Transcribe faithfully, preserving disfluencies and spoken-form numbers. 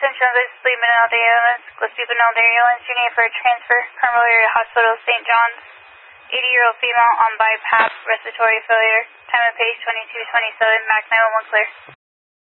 attention of those sleeping in Alder Ambulance. Go sleep in Alder Ambulance. You need for a transfer. Carmel Area Hospital, Saint John's. eighty-year-old female on BiPAP, respiratory failure. Time of pace twenty-two twenty-seven. Mac nine one one clear.